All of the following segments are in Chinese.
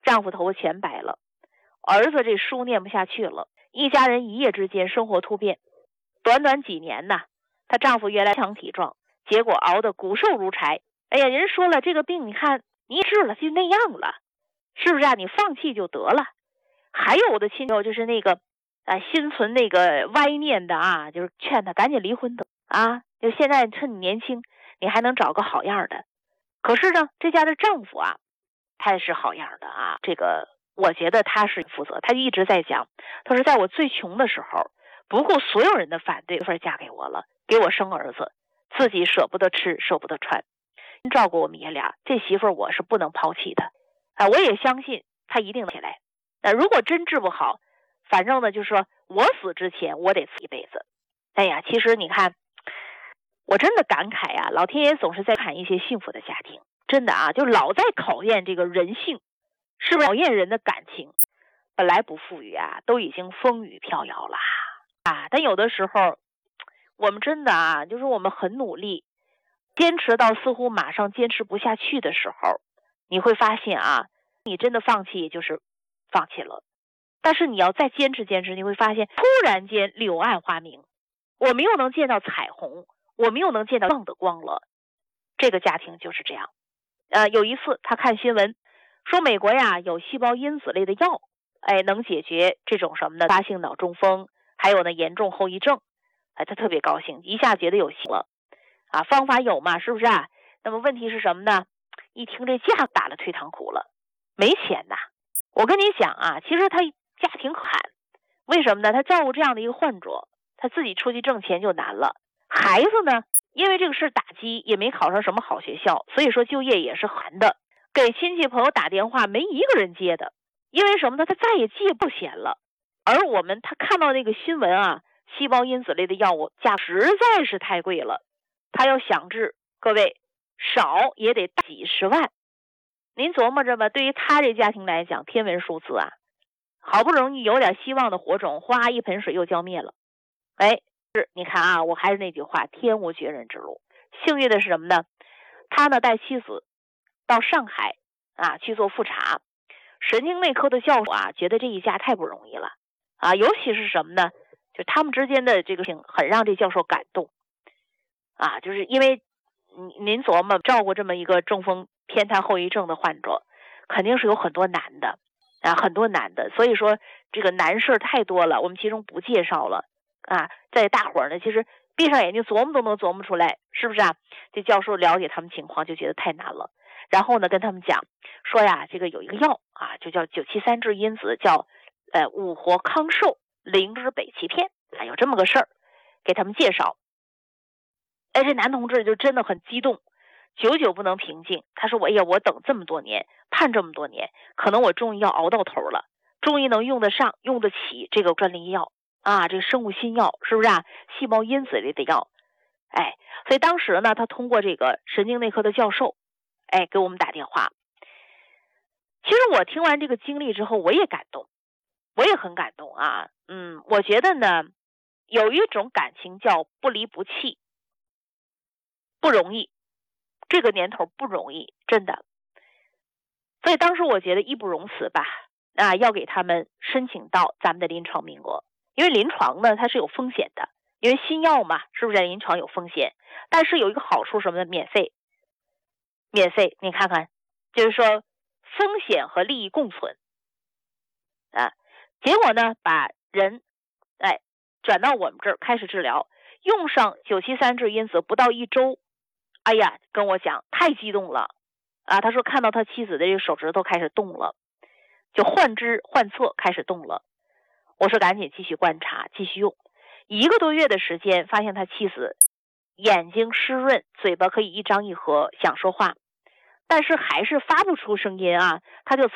丈夫头全白了，儿子这书念不下去了，一家人一夜之间生活突变。短短几年呐，她丈夫原来强体壮，结果熬得骨瘦如柴。哎呀，人说了，这个病你看你一治了就那样了，是不是啊？你放弃就得了。还有我的亲友就是那个心存那个歪念的啊，就是劝他赶紧离婚的啊，就现在趁你年轻，你还能找个好样的。可是呢，这家的丈夫啊，他是好样的啊，这个我觉得他是负责。他一直在讲，他说在我最穷的时候，不顾所有人的反对，份嫁给我了，给我生儿子，自己舍不得吃，舍不得穿，照顾我们爷俩，这媳妇儿我是不能抛弃的啊！我也相信他一定能起来。如果真治不好，反正呢，就是说我死之前我得死一辈子。哎呀，其实你看，我真的感慨啊，老天爷总是在看一些幸福的家庭，真的啊，就老在考验这个人性，是不是考验人的感情？本来不富裕啊，都已经风雨飘摇了啊！但有的时候，我们真的啊，就是我们很努力，坚持到似乎马上坚持不下去的时候，你会发现啊，你真的放弃就是放弃了。但是你要再坚持坚持，你会发现突然间柳暗花明，我们又能见到彩虹，我们又能见到望的光了。这个家庭就是这样。有一次他看新闻说美国呀有细胞因子类的药，能解决这种什么呢？发性脑中风，还有呢严重后遗症。他特别高兴，一下觉得有希望啊，方法有嘛，是不是啊？那么问题是什么呢？一听这价打了退堂鼓了，没钱呐。我跟你讲啊，其实他家庭惨，为什么呢？他照顾这样的一个患者，他自己出去挣钱就难了。孩子呢，因为这个事打击，也没考上什么好学校，所以说就业也是寒的。给亲戚朋友打电话，没一个人接的，因为什么呢？他再也借不钱了。而他看到那个新闻啊，细胞因子类的药物价实在是太贵了，他要想治，各位少也得几十万。您琢磨着吧，对于他这家庭来讲，天文数字啊，好不容易有点希望的火种，哗一盆水又浇灭了。你看啊，我还是那句话，天无绝人之路。幸运的是什么呢？他呢带妻子到上海啊去做复查，神经内科的教授啊觉得这一家太不容易了啊，尤其是什么呢？就他们之间的这个情很让这教授感动啊，就是因为您琢磨照顾这么一个中风偏瘫后遗症的患者，肯定是有很多难的啊，很多难的，所以说这个难事太多了，我们其中不介绍了啊。在大伙儿呢，其实闭上眼睛琢磨都能琢磨出来，是不是啊？这教授了解他们情况，就觉得太难了，然后呢跟他们讲说呀，这个有一个药啊，就叫973质因子，叫五活康寿灵芝北芪片啊，有这么个事儿，给他们介绍。这男同志就真的很激动，久久不能平静。他说：“我等这么多年，盼这么多年，可能我终于要熬到头了，终于能用得上、用得起这个专利药啊，这个生物新药，是不是啊？细胞因子类的药。”所以当时呢，他通过这个神经内科的教授，给我们打电话。其实我听完这个经历之后，我也感动，我也很感动啊。我觉得呢，有一种感情叫不离不弃，不容易。这个年头不容易，真的。所以当时我觉得义不容辞吧，要给他们申请到咱们的临床名额，因为临床呢它是有风险的，因为新药嘛，是不是在临床有风险？但是有一个好处什么呢？免费，你看看，就是说风险和利益共存啊。结果呢，把人转到我们这儿开始治疗，用上973质因子不到1周。跟我讲太激动了啊！他说看到他妻子的这个手指头开始动了，就换肢换侧开始动了。我说赶紧继续观察，继续用。1个多月的时间，发现他妻子眼睛湿润，嘴巴可以一张一合，想说话，但是还是发不出声音啊。他就猜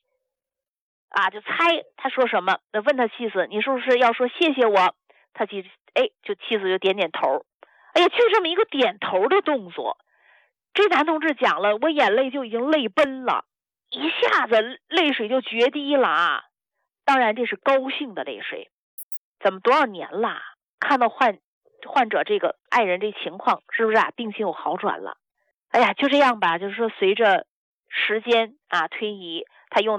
他说什么，问他妻子你是不是要说谢谢我？他妻子就点点头。就这么一个点头的动作，这男同志讲了，我眼泪就已经泪奔了，一下子泪水就决堤了啊！当然这是高兴的泪水，怎么多少年了，看到患者这个爱人这情况，是不是啊？病情有好转了？就这样吧，就是说随着时间推移，他用